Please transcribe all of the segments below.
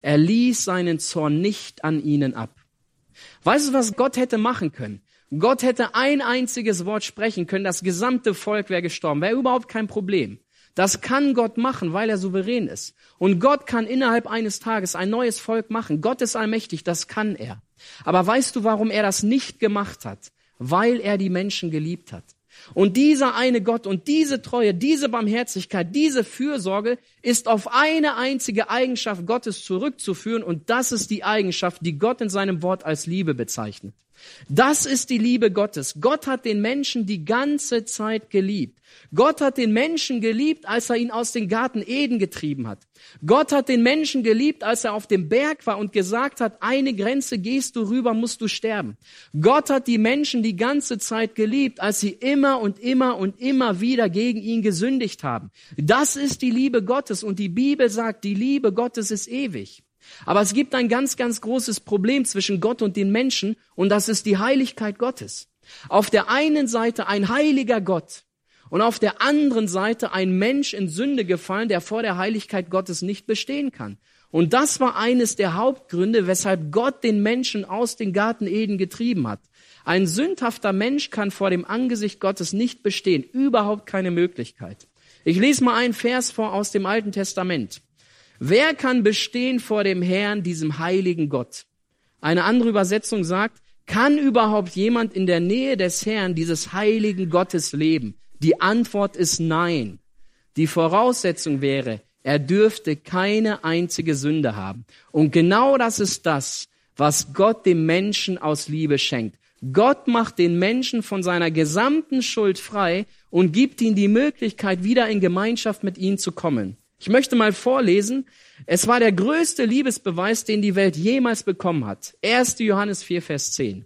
Er ließ seinen Zorn nicht an ihnen ab. Weißt du, was Gott hätte machen können? Gott hätte ein einziges Wort sprechen können, das gesamte Volk wäre gestorben, wäre überhaupt kein Problem. Das kann Gott machen, weil er souverän ist. Und Gott kann innerhalb eines Tages ein neues Volk machen. Gott ist allmächtig, das kann er. Aber weißt du, warum er das nicht gemacht hat? Weil er die Menschen geliebt hat. Und dieser eine Gott und diese Treue, diese Barmherzigkeit, diese Fürsorge ist auf eine einzige Eigenschaft Gottes zurückzuführen, und das ist die Eigenschaft, die Gott in seinem Wort als Liebe bezeichnet. Das ist die Liebe Gottes. Gott hat den Menschen die ganze Zeit geliebt. Gott hat den Menschen geliebt, als er ihn aus dem Garten Eden getrieben hat. Gott hat den Menschen geliebt, als er auf dem Berg war und gesagt hat, eine Grenze gehst du rüber, musst du sterben. Gott hat die Menschen die ganze Zeit geliebt, als sie immer und immer und immer wieder gegen ihn gesündigt haben. Das ist die Liebe Gottes, und die Bibel sagt, die Liebe Gottes ist ewig. Aber es gibt ein ganz, ganz großes Problem zwischen Gott und den Menschen, und das ist die Heiligkeit Gottes. Auf der einen Seite ein heiliger Gott und auf der anderen Seite ein Mensch in Sünde gefallen, der vor der Heiligkeit Gottes nicht bestehen kann. Und das war eines der Hauptgründe, weshalb Gott den Menschen aus dem Garten Eden getrieben hat. Ein sündhafter Mensch kann vor dem Angesicht Gottes nicht bestehen, überhaupt keine Möglichkeit. Ich lese mal einen Vers vor aus dem Alten Testament. Wer kann bestehen vor dem Herrn, diesem heiligen Gott? Eine andere Übersetzung sagt, kann überhaupt jemand in der Nähe des Herrn, dieses heiligen Gottes, leben? Die Antwort ist nein. Die Voraussetzung wäre, er dürfte keine einzige Sünde haben. Und genau das ist das, was Gott dem Menschen aus Liebe schenkt. Gott macht den Menschen von seiner gesamten Schuld frei und gibt ihm die Möglichkeit, wieder in Gemeinschaft mit ihm zu kommen. Ich möchte mal vorlesen. Es war der größte Liebesbeweis, den die Welt jemals bekommen hat. 1. Johannes 4, Vers 10.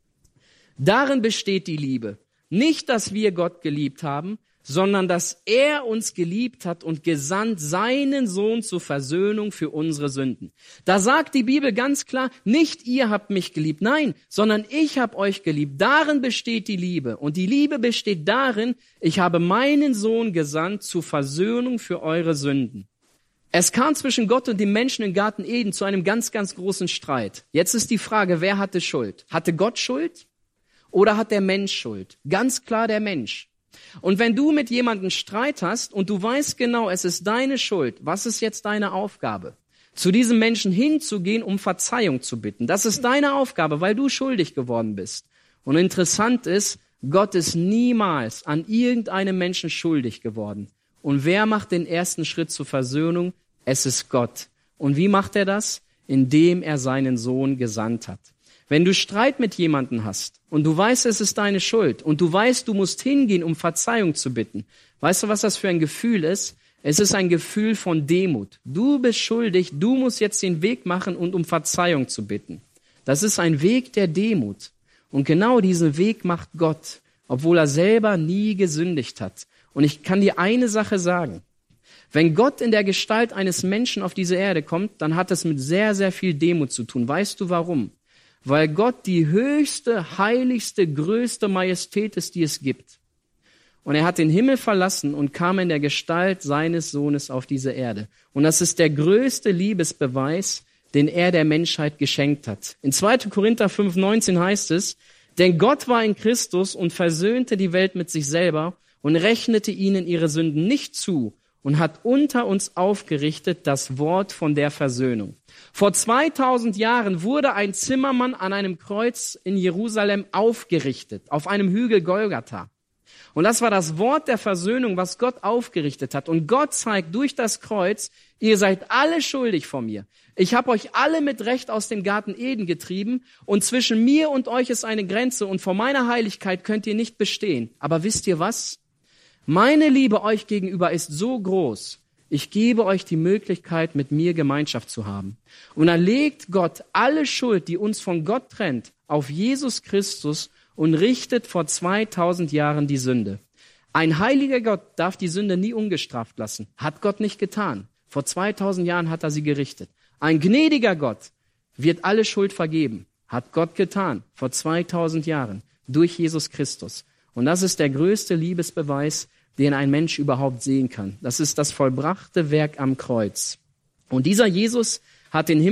Darin besteht die Liebe. Nicht, dass wir Gott geliebt haben, sondern dass er uns geliebt hat und gesandt seinen Sohn zur Versöhnung für unsere Sünden. Da sagt die Bibel ganz klar, nicht ihr habt mich geliebt, nein, sondern ich habe euch geliebt. Darin besteht die Liebe. Und die Liebe besteht darin, ich habe meinen Sohn gesandt zur Versöhnung für eure Sünden. Es kam zwischen Gott und dem Menschen im Garten Eden zu einem ganz, ganz großen Streit. Jetzt ist die Frage, wer hatte Schuld? Hatte Gott Schuld oder hat der Mensch Schuld? Ganz klar der Mensch. Und wenn du mit jemandem Streit hast und du weißt genau, es ist deine Schuld, was ist jetzt deine Aufgabe? Zu diesem Menschen hinzugehen, um Verzeihung zu bitten. Das ist deine Aufgabe, weil du schuldig geworden bist. Und interessant ist, Gott ist niemals an irgendeinem Menschen schuldig geworden. Und wer macht den ersten Schritt zur Versöhnung? Es ist Gott. Und wie macht er das? Indem er seinen Sohn gesandt hat. Wenn du Streit mit jemandem hast und du weißt, es ist deine Schuld und du weißt, du musst hingehen, um Verzeihung zu bitten, weißt du, was das für ein Gefühl ist? Es ist ein Gefühl von Demut. Du bist schuldig, du musst jetzt den Weg machen und um Verzeihung zu bitten. Das ist ein Weg der Demut. Und genau diesen Weg macht Gott, obwohl er selber nie gesündigt hat. Und ich kann dir eine Sache sagen. Wenn Gott in der Gestalt eines Menschen auf diese Erde kommt, dann hat es mit sehr, sehr viel Demut zu tun. Weißt du warum? Weil Gott die höchste, heiligste, größte Majestät ist, die es gibt. Und er hat den Himmel verlassen und kam in der Gestalt seines Sohnes auf diese Erde. Und das ist der größte Liebesbeweis, den er der Menschheit geschenkt hat. In 2. Korinther 5,19 heißt es, denn Gott war in Christus und versöhnte die Welt mit sich selber und rechnete ihnen ihre Sünden nicht zu und hat unter uns aufgerichtet das Wort von der Versöhnung. Vor 2000 Jahren wurde ein Zimmermann an einem Kreuz in Jerusalem aufgerichtet, auf einem Hügel Golgatha. Und das war das Wort der Versöhnung, was Gott aufgerichtet hat. Und Gott zeigt durch das Kreuz, ihr seid alle schuldig vor mir. Ich habe euch alle mit Recht aus dem Garten Eden getrieben und zwischen mir und euch ist eine Grenze und vor meiner Heiligkeit könnt ihr nicht bestehen. Aber wisst ihr was? Meine Liebe euch gegenüber ist so groß, ich gebe euch die Möglichkeit, mit mir Gemeinschaft zu haben. Und dann legt Gott alle Schuld, die uns von Gott trennt, auf Jesus Christus und richtet vor 2000 Jahren die Sünde. Ein heiliger Gott darf die Sünde nie ungestraft lassen. Hat Gott nicht getan. Vor 2000 Jahren hat er sie gerichtet. Ein gnädiger Gott wird alle Schuld vergeben. Hat Gott getan. Vor 2000 Jahren. Durch Jesus Christus. Und das ist der größte Liebesbeweis, den ein Mensch überhaupt sehen kann. Das ist das vollbrachte Werk am Kreuz. Und dieser Jesus hat den Himmel